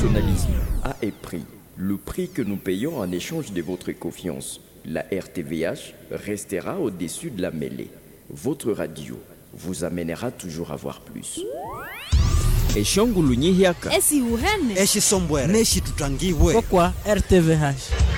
professionnalisme a un prix. Le prix que nous payons en échange de votre confiance. La RTVH restera au-dessus de la mêlée. Votre radio vous amènera toujours à voir plus. Eshongulu nyihiaka. Esi uhene. Eshi sombwere. Neshi tutangiwe. Pourquoi RTVH?